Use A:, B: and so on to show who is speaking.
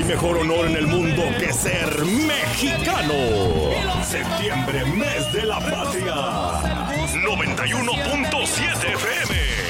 A: hay mejor honor en el mundo que ser mexicano. Septiembre, mes de la patria. 91.1